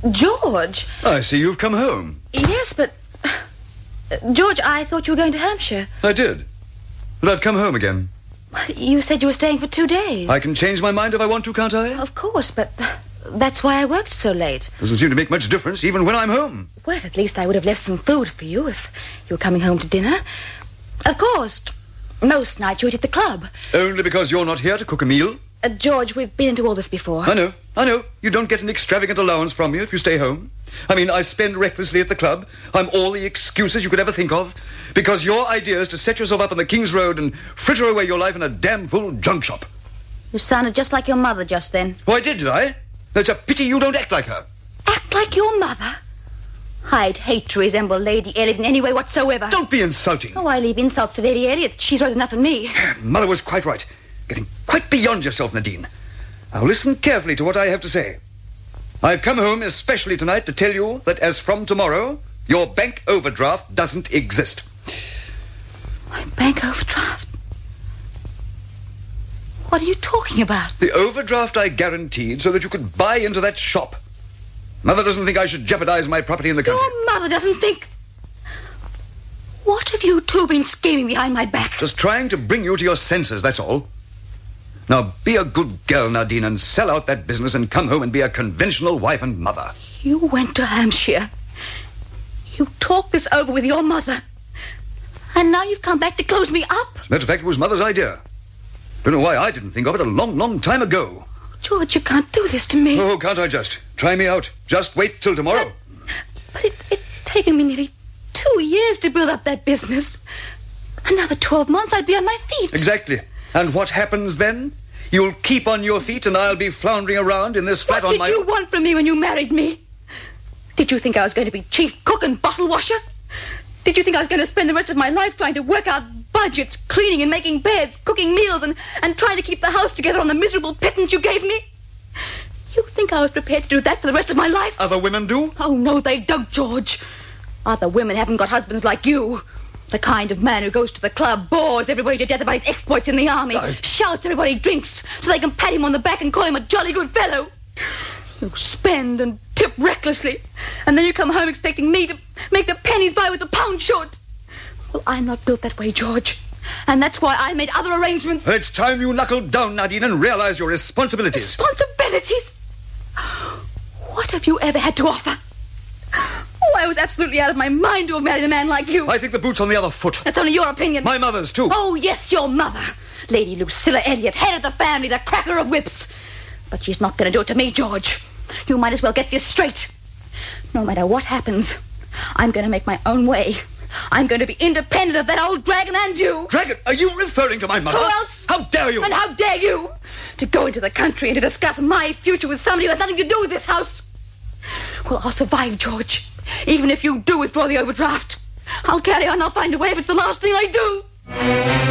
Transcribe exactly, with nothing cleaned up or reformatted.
George. I see you've come home. Yes, but... George, I thought you were going to Hampshire. I did. But I've come home again. You said you were staying for two days. I can change my mind if I want to, can't I? Of course, but that's why I worked so late. Doesn't seem to make much difference, even when I'm home. Well, at least I would have left some food for you if you were coming home to dinner. Of course, most nights you eat at the club. Only because you're not here to cook a meal? Uh, George, we've been into all this before. I know, I know. You don't get an extravagant allowance from me if you stay home. I mean, I spend recklessly at the club. I'm all the excuses you could ever think of. Because your idea is to set yourself up on the King's Road and fritter away your life in a damn fool junk shop. You sounded just like your mother just then. Oh, I did, did I? It's a pity you don't act like her. Act like your mother? I'd hate to resemble Lady Elliot in any way whatsoever. Don't be insulting. Oh, I leave insults to Lady Elliot. She's worth enough in me. Mother was quite right. Getting quite beyond yourself, Nadine. Now listen carefully to what I have to say. I've come home especially tonight to tell you that as from tomorrow, your bank overdraft doesn't exist. My bank overdraft? What are you talking about? The overdraft I guaranteed so that you could buy into that shop. Mother doesn't think I should jeopardize my property in the country. Your mother doesn't think... What have you two been scheming behind my back? Just trying to bring you to your senses, that's all. Now, be a good girl, Nadine, and sell out that business and come home and be a conventional wife and mother. You went to Hampshire. You talked this over with your mother. And now you've come back to close me up. As a matter of fact, it was Mother's idea. Don't know why I didn't think of it a long, long time ago. George, you can't do this to me. Oh, can't I just? Try me out. Just wait till tomorrow. But, but it, it's taken me nearly two years to build up that business. Another twelve months, I'd be on my feet. Exactly. And what happens then? You'll keep on your feet and I'll be floundering around in this flat what on my... What did you want from me when you married me? Did you think I was going to be chief cook and bottle washer? Did you think I was going to spend the rest of my life trying to work out budgets, cleaning and making beds, cooking meals, and, and trying to keep the house together on the miserable pittance you gave me? You think I was prepared to do that for the rest of my life? Other women do? Oh, no, they don't, George. Other women haven't got husbands like you. The kind of man who goes to the club, bores everybody to death about his exploits in the army, I... shouts everybody drinks so they can pat him on the back and call him a jolly good fellow. You spend and tip recklessly, and then you come home expecting me to make the pennies by with the pound short. Well, I'm not built that way, George, and that's why I made other arrangements. It's time you knuckled down, Nadine, and realize your responsibilities. Responsibilities? What have you ever had to offer? Oh, I was absolutely out of my mind to have married a man like you. I think the boot's on the other foot. That's only your opinion. My mother's, too. Oh, yes, your mother. Lady Lucilla Elliot, head of the family, the cracker of whips. But she's not going to do it to me, George. You might as well get this straight. No matter what happens, I'm going to make my own way. I'm going to be independent of that old dragon and you. Dragon? Are you referring to my mother? Who else? How dare you? And how dare you to go into the country and to discuss my future with somebody who has nothing to do with this house? Well, I'll survive, George. Even if you do withdraw the overdraft, I'll carry on. I'll find a way if it's the last thing I do.